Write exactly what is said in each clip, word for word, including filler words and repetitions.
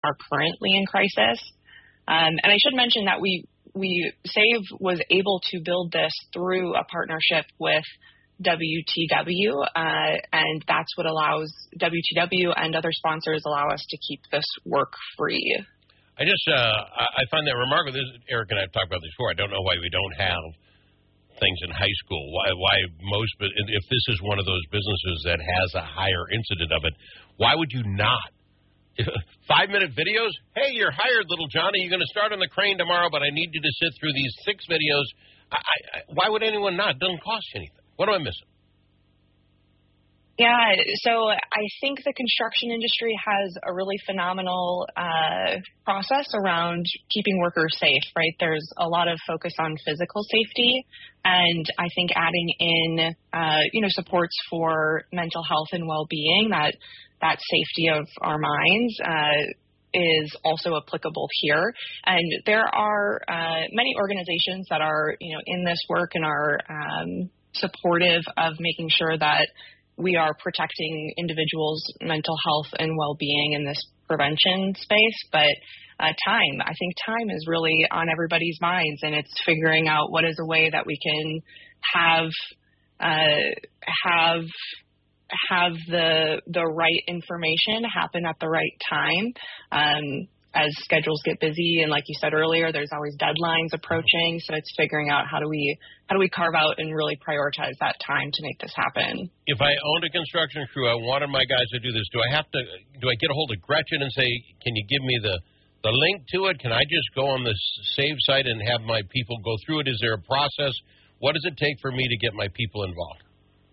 are currently in crisis. Um, and I should mention that we, we SAVE was able to build this through a partnership with W T W, uh, and that's what allows W T W and other sponsors allow us to keep this work free. I just, uh, I find that remarkable. This, Eric and I have talked about this before. I don't know why we don't have things in high school. Why, why most, if this is one of those businesses that has a higher incident of it, why would you not? Five-minute videos? Hey, you're hired, little Johnny. You're going to start on the crane tomorrow, but I need you to sit through these six videos. I, I, why would anyone not? It doesn't cost you anything. What am I missing? Yeah, so I think the construction industry has a really phenomenal uh, process around keeping workers safe, right? There's a lot of focus on physical safety, and I think adding in, uh, you know, supports for mental health and well-being, that that safety of our minds uh, is also applicable here. And there are uh, many organizations that are, you know, in this work and are um, supportive of making sure that we are protecting individuals' mental health and well-being in this prevention space. But uh, time, I think time is really on everybody's minds, and it's figuring out what is a way that we can have uh, have have the the right information happen at the right time. Um, as schedules get busy, and like you said earlier, there's always deadlines approaching. So it's figuring out how do we how do we carve out and really prioritize that time to make this happen. If I owned a construction crew, I wanted my guys to do this. Do I have to? Do I get a hold of Gretchen and say, "Can you give me the the link to it? Can I just go on the SAVE site and have my people go through it? Is there a process? What does it take for me to get my people involved?"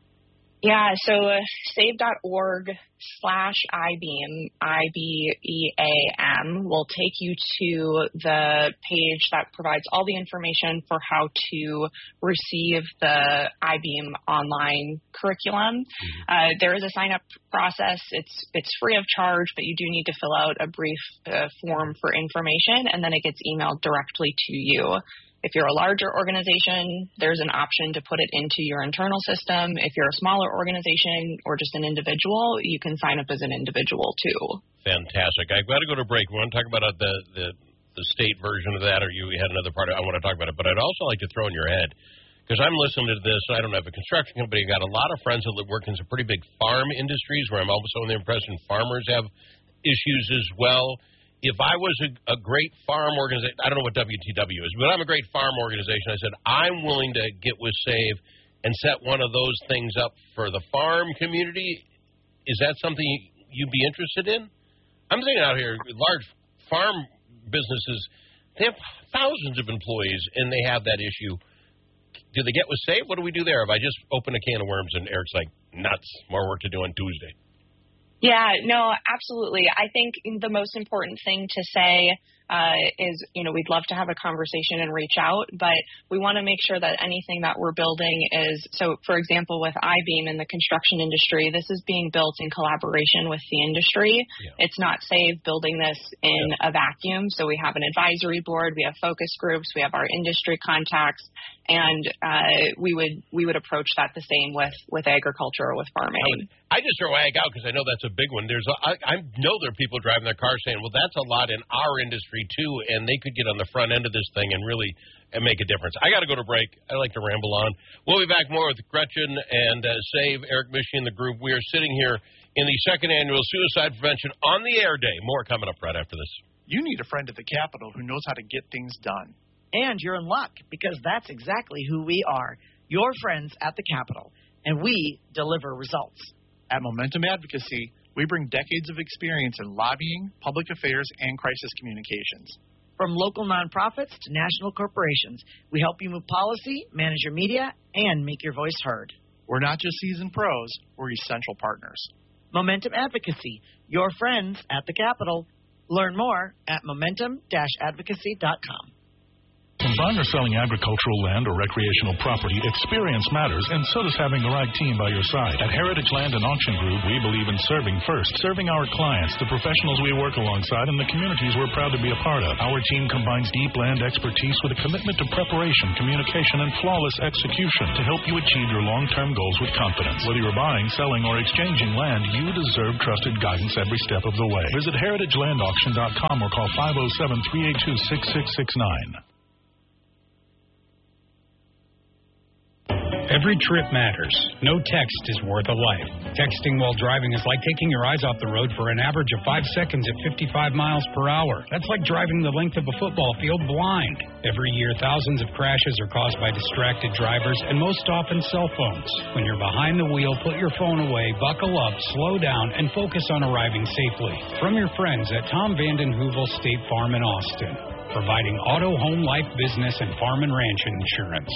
Yeah, so uh, save.org slash IBEAM, I B E A M, will take you to the page that provides all the information for how to receive the IBEAM online curriculum. Uh, there is a sign-up process. It's it's free of charge, but you do need to fill out a brief uh, form for information, and then it gets emailed directly to you. If you're a larger organization, there's an option to put it into your internal system. If you're a smaller organization or just an individual, you can sign up as an individual too. Fantastic. I've got to go to break. We want to talk about the, the, the state version of that, or you had another part I want to talk about it. But I'd also like to throw in your head, because I'm listening to this. I don't have a construction company. I've got a lot of friends that work in some pretty big farm industries where I'm also in the impression farmers have issues as well. If I was a, a great farm organization, I don't know what W T W is, but I'm a great farm organization. I said, I'm willing to get with SAVE and set one of those things up for the farm community. Is that something you'd be interested in? I'm thinking out here, large farm businesses, they have thousands of employees, and they have that issue. Do they get with SAVE? What do we do there? If I just open a can of worms and Eric's like, nuts, more work to do on Tuesday. Yeah, no, absolutely. I think the most important thing to say uh, is, you know, we'd love to have a conversation and reach out, but we want to make sure that anything that we're building is, so for example, with IBEAM in the construction industry, this is being built in collaboration with the industry. Yeah. It's not SAVE building this in yeah. a vacuum. So we have an advisory board, we have focus groups, we have our industry contacts, and uh, we would we would approach that the same with, with agriculture or with farming. I just throw ag out because I know that's a big one. There's a, I, I know there are people driving their cars saying, well, that's a lot in our industry, too, and they could get on the front end of this thing and really and make a difference. I got to go to break. I like to ramble on. We'll be back more with Gretchen and uh, SAVE, Eric Michie, and the group. We are sitting here in the second annual Suicide Prevention on the Air Day. More coming up right after this. You need a friend at the Capitol who knows how to get things done. And you're in luck, because that's exactly who we are, your friends at the Capitol, and we deliver results. At Momentum Advocacy, we bring decades of experience in lobbying, public affairs, and crisis communications. From local nonprofits to national corporations, we help you move policy, manage your media, and make your voice heard. We're not just seasoned pros, we're essential partners. Momentum Advocacy, your friends at the Capitol. Learn more at momentum dash advocacy dot com. you're buying or selling agricultural land or recreational property, experience matters, and so does having the right team by your side. At Heritage Land and Auction Group, we believe in serving first, serving our clients, the professionals we work alongside, and the communities we're proud to be a part of. Our team combines deep land expertise with a commitment to preparation, communication, and flawless execution to help you achieve your long-term goals with confidence. Whether you're buying, selling, or exchanging land, you deserve trusted guidance every step of the way. Visit heritage land auction dot com or call five oh seven, three eight two, six six six nine. Every trip matters. No text is worth a life. Texting while driving is like taking your eyes off the road for an average of five seconds at fifty-five miles per hour. That's like driving the length of a football field blind. Every year, thousands of crashes are caused by distracted drivers, and most often cell phones. When you're behind the wheel, put your phone away, buckle up, slow down, and focus on arriving safely. From your friends at Tom Vanden Heuvel State Farm in Austin, providing auto, home, life, business, and farm and ranch insurance.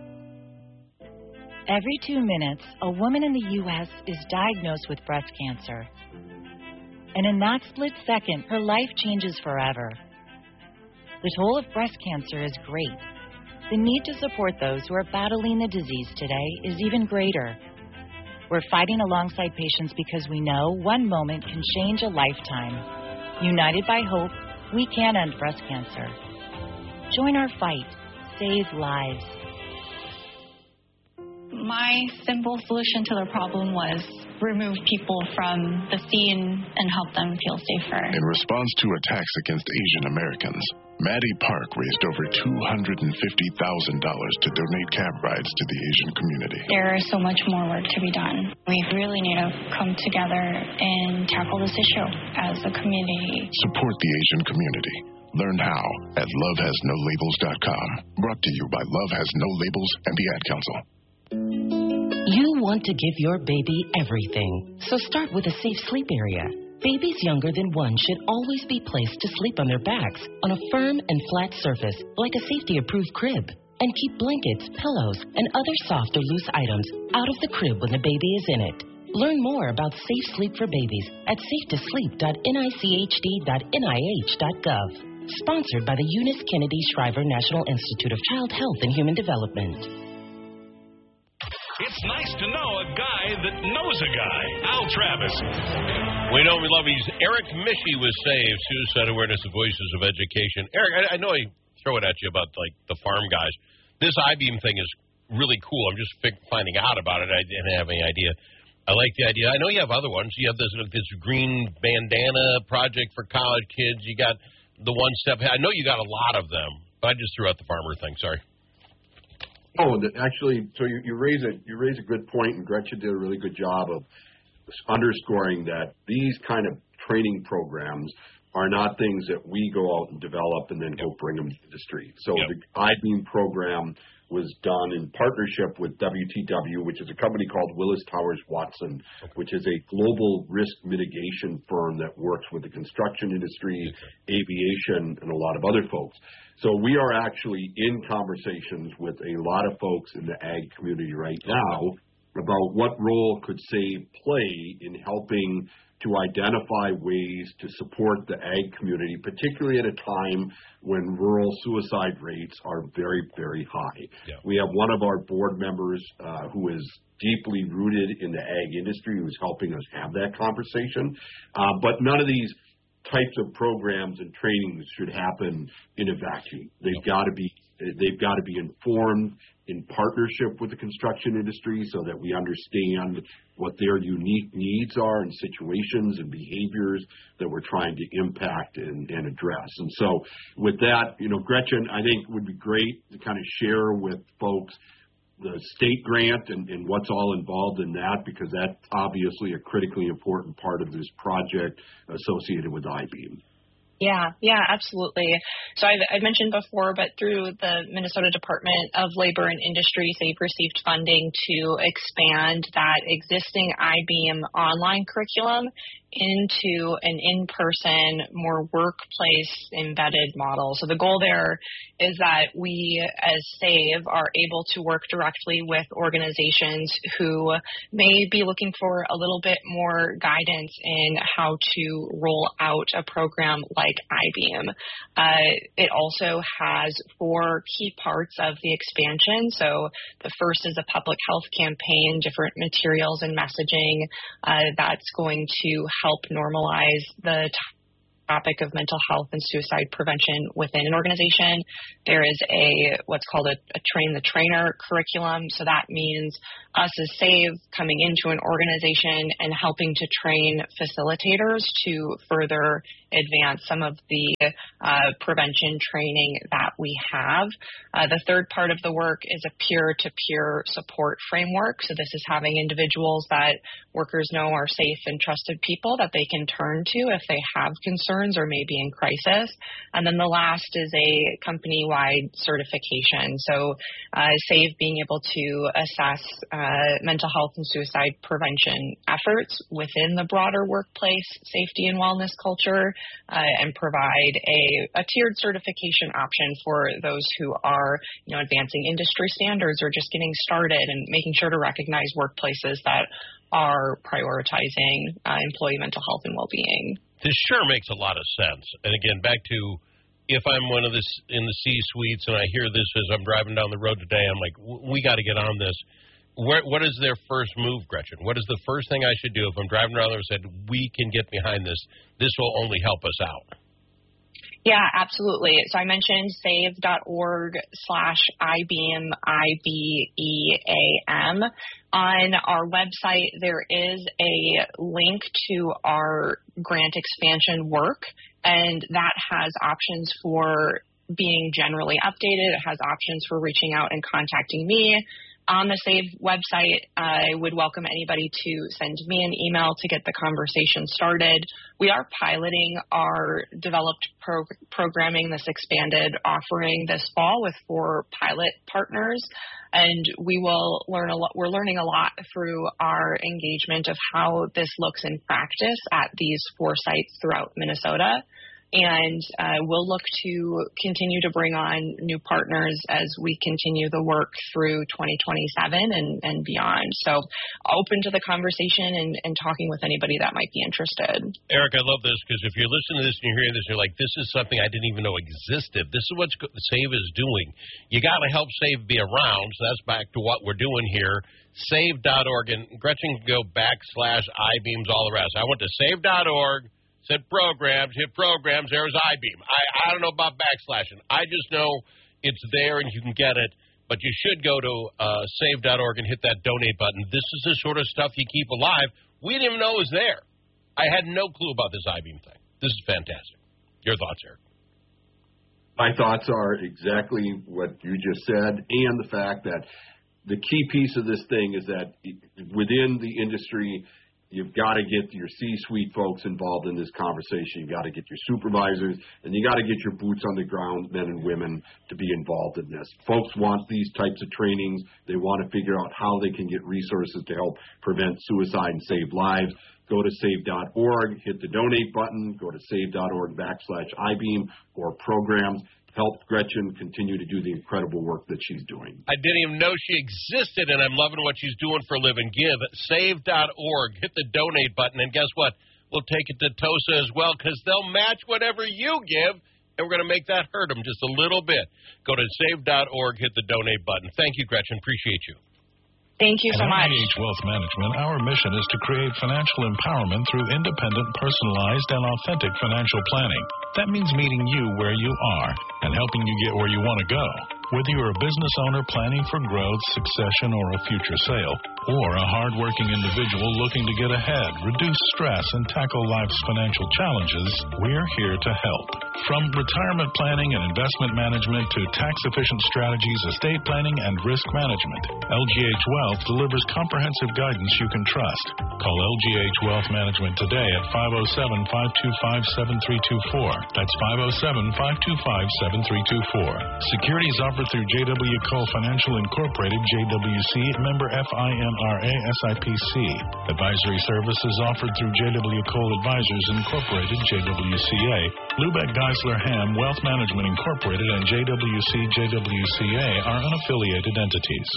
Every two minutes, a woman in the U S is diagnosed with breast cancer. And in that split second, her life changes forever. The toll of breast cancer is great. The need to support those who are battling the disease today is even greater. We're fighting alongside patients because we know one moment can change a lifetime. United by hope, we can end breast cancer. Join our fight. Save lives. My simple solution to the problem was remove people from the scene and help them feel safer. In response to attacks against Asian Americans, Maddie Park raised over two hundred fifty thousand dollars to donate cab rides to the Asian community. There is so much more work to be done. We really need to come together and tackle this issue as a community. Support the Asian community. Learn how at love has no labels dot com. Brought to you by Love Has No Labels and the Ad Council. You want to give your baby everything, so start with a safe sleep area. Babies younger than one should always be placed to sleep on their backs on a firm and flat surface like a safety-approved crib. And keep blankets, pillows, and other soft or loose items out of the crib when the baby is in it. Learn more about safe sleep for babies at safe to sleep dot N I C H D dot N I H dot gov. Sponsored by the Eunice Kennedy Shriver National Institute of Child Health and Human Development. It's nice to know a guy that knows a guy. Al Travis. We know we love. He's Eric Michie with SAVE, Suicide Awareness, the Voices of Education. Eric, I, I know I throw it at you about like the farm guys. This I-beam thing is really cool. I'm just fi- finding out about it. I didn't have any idea. I like the idea. I know you have other ones. You have this this green bandana project for college kids. You got the one step. I know you got a lot of them, but I just threw out the farmer thing. Sorry. Oh, actually, so you, you raise a you raise a good point, and Gretchen did a really good job of underscoring that these kind of training programs are not things that we go out and develop and then go bring them to the street. So yep. The I-beam program was done in partnership with W T W, which is a company called Willis Towers Watson, okay. which is a global risk mitigation firm that works with the construction industry, okay. aviation, and a lot of other folks. So we are actually in conversations with a lot of folks in the ag community right now about what role could SAVE play in helping to identify ways to support the ag community, particularly at a time when rural suicide rates are very, very high. Yeah. We have one of our board members uh, who is deeply rooted in the ag industry who's helping us have that conversation. Uh, but none of these types of programs and trainings should happen in a vacuum. They've got to be they've got to be informed in partnership with the construction industry so that we understand what their unique needs are and situations and behaviors that we're trying to impact and, and address. And so with that, you know, Gretchen, I think would be great to kind of share with folks the state grant and, and what's all involved in that, because that's obviously a critically important part of this project associated with I-beam. Yeah, yeah, absolutely. So I've, I've mentioned before, but through the Minnesota Department of Labor and Industry, they've received funding to expand that existing I-beam online curriculum into an in-person, more workplace-embedded model. So the goal there is that we, as SAVE, are able to work directly with organizations who may be looking for a little bit more guidance in how to roll out a program like I-Beam. Uh, it also has four key parts of the expansion. So the first is a public health campaign, different materials and messaging uh, that's going to help normalize the topic of mental health and suicide prevention within an organization. There is a what's called a, a train the trainer curriculum. So that means us as SAVE coming into an organization and helping to train facilitators to further advance some of the uh, prevention training that we have. Uh, the third part of the work is a peer-to-peer support framework. So this is having individuals that workers know are safe and trusted people that they can turn to if they have concerns or may be in crisis. And then the last is a company-wide certification. So uh, SAVE being able to assess uh, mental health and suicide prevention efforts within the broader workplace safety and wellness culture, uh, and provide a, a tiered certification option for those who are, you know, advancing industry standards or just getting started, and making sure to recognize workplaces that are prioritizing uh, employee mental health and well-being. This sure makes a lot of sense. And again, back to if I'm one of this in the C-suites and I hear this as I'm driving down the road today, I'm like, we got to get on this. Where, what is their first move, Gretchen? What is the first thing I should do if I'm driving around there and said, we can get behind this? This will only help us out. Yeah, absolutely. So I mentioned save.org slash I-Beam, I B E A M. On our website, there is a link to our grant expansion work, and that has options for being generally updated. It has options for reaching out and contacting me. On the SAVE website, I would welcome anybody to send me an email to get the conversation started. We are piloting our developed pro- programming, this expanded offering this fall with four pilot partners, and we will learn a lot. We're learning a lot through our engagement of how this looks in practice at these four sites throughout Minnesota. And uh, we'll look to continue to bring on new partners as we continue the work through twenty twenty-seven and, and beyond. So open to the conversation and, and talking with anybody that might be interested. Eric, I love this because if you're listening to this and you're hearing this, you're like, this is something I didn't even know existed. This is what SAVE is doing. You got to help SAVE be around. So that's back to what we're doing here. Save dot org. And Gretchen can go backslash I-Beams, all the rest. I went to save dot org. Said programs, hit programs, there's I-Beam. I, I don't know about backslashing. I just know it's there and you can get it. But you should go to uh, save dot org and hit that donate button. This is the sort of stuff you keep alive. We didn't even know it was there. I had no clue about this I-Beam thing. This is fantastic. Your thoughts, Eric? My thoughts are exactly what you just said, and the fact that the key piece of this thing is that within the industry, you've got to get your C-suite folks involved in this conversation. You've got to get your supervisors, and you got to get your boots on the ground, men and women, to be involved in this. Folks want these types of trainings. They want to figure out how they can get resources to help prevent suicide and save lives. Go to save dot org, hit the donate button, go to save dot org backslash I-Beam or programs. Help Gretchen continue to do the incredible work that she's doing. I didn't even know she existed, and I'm loving what she's doing for a living. Give, save dot org, hit the donate button, and guess what? We'll take it to TOSA as well, because they'll match whatever you give, and we're going to make that hurt them just a little bit. Go to save dot org, hit the donate button. Thank you, Gretchen. Appreciate you. Thank you so much. At I H Wealth Management, our mission is to create financial empowerment through independent, personalized, and authentic financial planning. That means meeting you where you are and helping you get where you want to go. Whether you're a business owner planning for growth, succession, or a future sale, or a hardworking individual looking to get ahead, reduce stress, and tackle life's financial challenges, we're here to help. From retirement planning and investment management to tax-efficient strategies, estate planning, and risk management, L G H Wealth delivers comprehensive guidance you can trust. Call L G H Wealth Management today at five oh seven, five two five, seven three two four. That's five oh seven, five two five, seven three two four. Securities offered through J W. Cole Financial Incorporated, J W C, member F I N R A, S I P C. Advisory services offered through J W. Cole Advisors Incorporated, J W C A. Lubeck Geisler Ham Wealth Management Incorporated and J W C, J W C A are unaffiliated entities.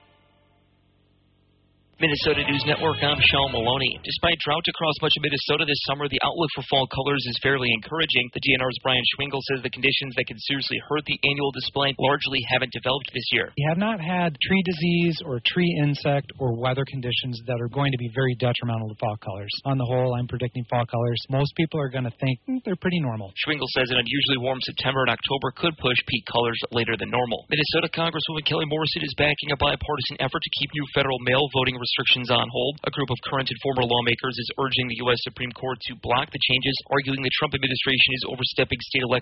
Minnesota News Network, I'm Sean Maloney. Despite drought across much of Minnesota this summer, the outlook for fall colors is fairly encouraging. The D N R's Brian Schwingle says the conditions that could seriously hurt the annual display largely haven't developed this year. We have not had tree disease or tree insect or weather conditions that are going to be very detrimental to fall colors. On the whole, I'm predicting fall colors. Most people are going to think mm, they're pretty normal. Schwingle says an unusually warm September and October could push peak colors later than normal. Minnesota Congresswoman Kelly Morrison is backing a bipartisan effort to keep new federal mail voting restrictions on hold. A group of current and former lawmakers is urging the U S Supreme Court to block the changes, arguing the Trump administration is overstepping state election